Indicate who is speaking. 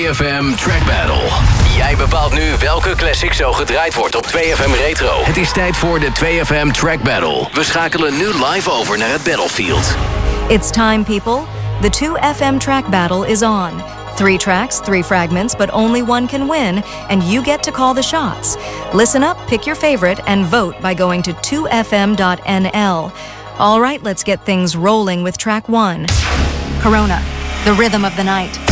Speaker 1: 2FM Track Battle. Jij bepaalt nu welke classic zo gedraaid wordt op 2FM Retro. Het is tijd voor de 2FM Track Battle. We schakelen nu live over naar het Battlefield.
Speaker 2: It's time, people. The 2FM Track Battle is on. 3 tracks, 3 fragments, but only one can win, and you get to call the shots. Listen up, pick your favorite, and vote by going to 2fm.nl. All right, let's get things rolling with track 1. Corona, the rhythm of the night.